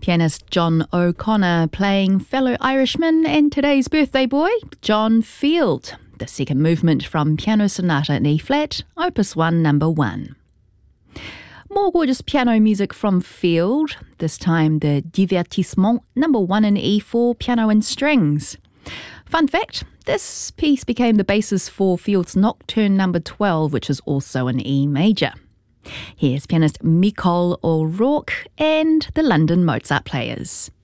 Pianist John O'Connor playing fellow Irishman and today's birthday boy, John Field. The second movement from Piano Sonata in E-flat, Opus 1, number 1. More gorgeous piano music from Field, this time the Divertissement, number 1 in E for piano and strings. Fun fact, this piece became the basis for Field's Nocturne number 12, which is also in E major. Here's pianist Micol O'Rourke and the London Mozart Players.